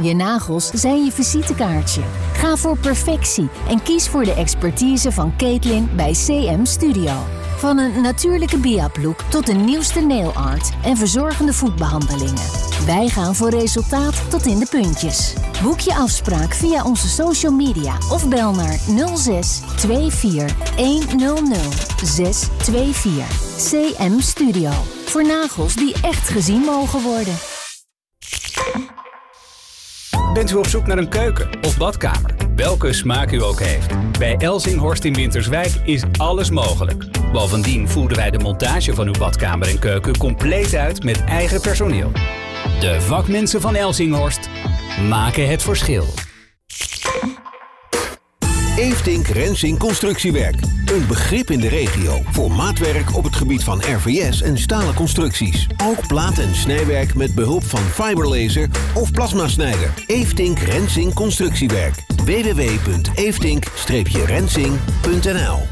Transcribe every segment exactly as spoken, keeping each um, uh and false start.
Je nagels zijn je visitekaartje. Ga voor perfectie en kies voor de expertise van Caitlin bij C M Studio. Van een natuurlijke be-up-look tot de nieuwste nail art en verzorgende voetbehandelingen. Wij gaan voor resultaat tot in de puntjes. Boek je afspraak via onze social media of bel naar nul zes twee vier een nul nul zes twee vier. C M Studio. Voor nagels die echt gezien mogen worden. Bent u op zoek naar een keuken of badkamer? Welke smaak u ook heeft. Bij Elzinghorst in Winterswijk is alles mogelijk. Bovendien voeren wij de montage van uw badkamer en keuken compleet uit met eigen personeel. De vakmensen van Elzinghorst maken het verschil. Eefdink Rensing Constructiewerk. Een begrip in de regio voor maatwerk op het gebied van R V S en stalen constructies. Ook plaat- en snijwerk met behulp van fiberlaser of plasmasnijder. Eefdink Rensing Constructiewerk. w w w punt eefdink rensing punt n l.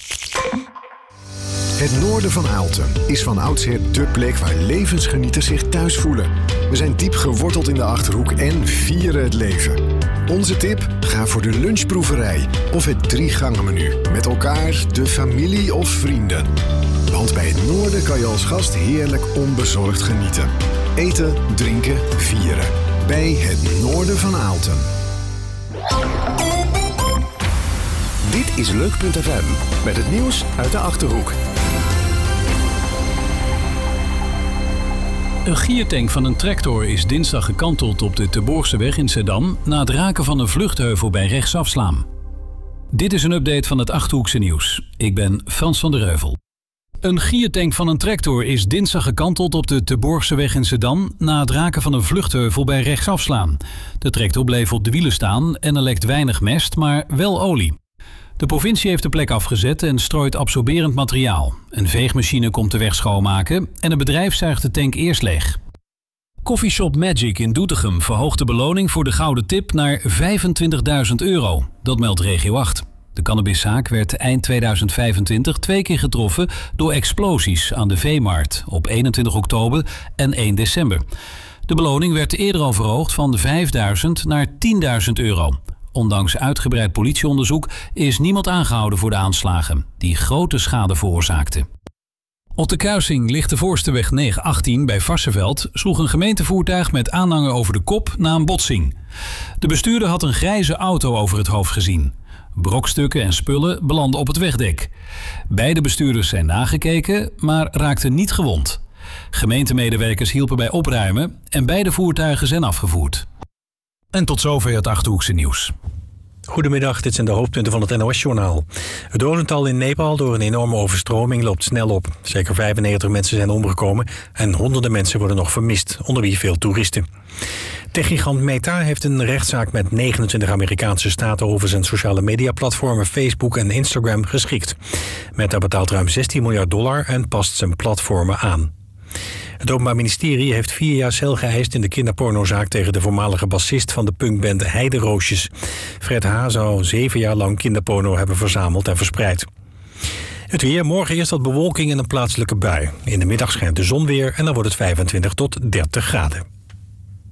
Het noorden van Aalten is van oudsher dé plek waar levensgenieters zich thuis voelen. We zijn diep geworteld in de Achterhoek en vieren het leven. Onze tip? Ga voor de lunchproeverij of het drie-gangen-menu. Met elkaar, de familie of vrienden. Want bij het noorden kan je als gast heerlijk onbezorgd genieten. Eten, drinken, vieren. Bij het noorden van Aalten. Dit is leuk punt f m met het nieuws uit de Achterhoek. Een giertank van een tractor is dinsdag gekanteld op de Terborgseweg in Zeddam na het raken van een vluchtheuvel bij rechtsafslaan. Dit is een update van het Achterhoekse nieuws. Ik ben Frans van der Heuvel. Een giertank van een tractor is dinsdag gekanteld op de Terborgseweg in Zeddam na het raken van een vluchtheuvel bij rechtsafslaan. De tractor bleef op de wielen staan en er lekt weinig mest, maar wel olie. De provincie heeft de plek afgezet en strooit absorberend materiaal. Een veegmachine komt de weg schoonmaken en het bedrijf zuigt de tank eerst leeg. Coffeeshop Magic in Doetinchem verhoogt de beloning voor de gouden tip naar vijfentwintigduizend euro. Dat meldt Regio acht. De cannabiszaak werd eind tweeduizend vijfentwintig twee keer getroffen door explosies aan de Veemarkt op eenentwintig oktober en één december. De beloning werd eerder al verhoogd van vijfduizend naar tienduizend euro. Ondanks uitgebreid politieonderzoek is niemand aangehouden voor de aanslagen, die grote schade veroorzaakten. Op de kruising Lichtenvoorsterweg negen achttien bij Varsseveld sloeg een gemeentevoertuig met aanhanger over de kop na een botsing. De bestuurder had een grijze auto over het hoofd gezien. Brokstukken en spullen belanden op het wegdek. Beide bestuurders zijn nagekeken, maar raakten niet gewond. Gemeentemedewerkers hielpen bij opruimen en beide voertuigen zijn afgevoerd. En tot zover het Achterhoekse nieuws. Goedemiddag, dit zijn de hoofdpunten van het N O S-journaal. Het dodental in Nepal door een enorme overstroming loopt snel op. Zeker vijfennegentig mensen zijn omgekomen en honderden mensen worden nog vermist, onder wie veel toeristen. Techgigant Meta heeft een rechtszaak met negenentwintig Amerikaanse staten over zijn sociale mediaplatformen Facebook en Instagram geschikt. Meta betaalt ruim zestien miljard dollar en past zijn platformen aan. Het Openbaar Ministerie heeft vier jaar cel geëist in de kinderpornozaak tegen de voormalige bassist van de punkband Heideroosjes. Fred H. zou zeven jaar lang kinderporno hebben verzameld en verspreid. Het weer, morgen eerst wat bewolking en een plaatselijke bui. In de middag schijnt de zon weer en dan wordt het vijfentwintig tot dertig graden.